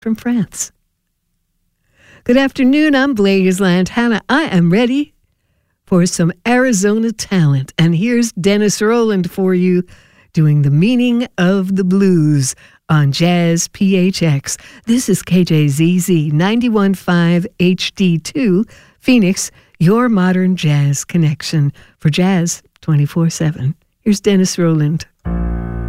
from France. Good afternoon, I'm Blaze Lantana. I am ready for some Arizona talent. And here's Dennis Rowland for you doing The Meaning of the Blues on Jazz PHX. This is KJZZ 91.5 HD2, Phoenix, your modern jazz connection for jazz 24/7. Here's Dennis Rowland.